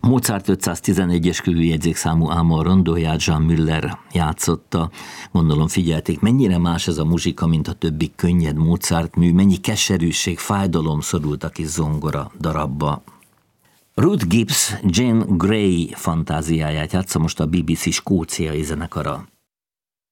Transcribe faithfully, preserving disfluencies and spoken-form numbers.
Mozart ötszáztizenegyes körüljegyzékszámú Amor rondóját Jean Müller játszotta. Gondolom figyelték, mennyire más ez a muzsika, mint a többi könnyed Mozart mű, mennyi keserűség, fájdalom szorult a kis zongora darabba. Ruth Gibbs Jane Grey fantáziáját játsza most a bé bé cé skóciai zenekara.